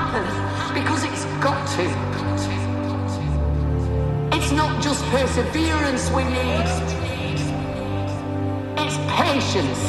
happen because it's got to. It's not just perseverance we need, it's patience.